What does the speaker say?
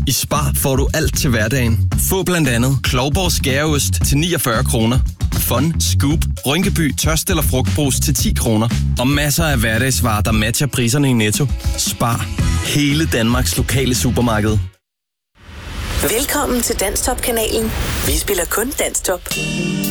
I Spar får du alt til hverdagen. Få blandt andet Klovborg skæreost til 49 kroner. Fun, Scoop, Rynkeby tørst eller frugtbrus til 10 kroner. Og masser af hverdagsvarer, der matcher priserne i Netto. Spar. Hele Danmarks lokale supermarked. Velkommen til Danstop-kanalen. Vi spiller kun Danstop.